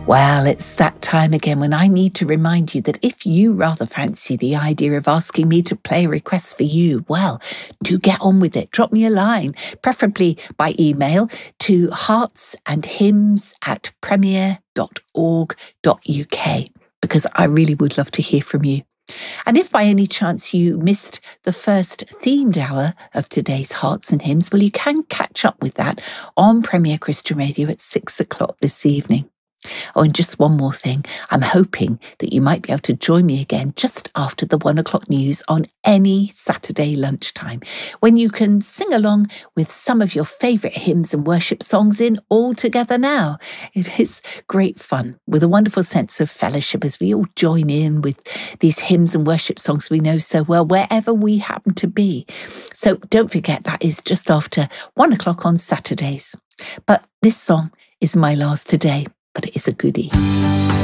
Well, it's that time again when I need to remind you that if you rather fancy the idea of asking me to play requests for you, well, do get on with it. Drop me a line, preferably by email, to heartsandhymns@premier.org.uk, because I really would love to hear from you. And if by any chance you missed the first themed hour of today's Hearts and Hymns, well, you can catch up with that on Premier Christian Radio at 6 o'clock this evening. Oh, and just one more thing. I'm hoping that you might be able to join me again just after the 1 o'clock news on any Saturday lunchtime, when you can sing along with some of your favourite hymns and worship songs in All Together Now. It is great fun with a wonderful sense of fellowship as we all join in with these hymns and worship songs we know so well, wherever we happen to be. So don't forget, that is just after 1 o'clock on Saturdays. But this song is my last today. But it is a goodie.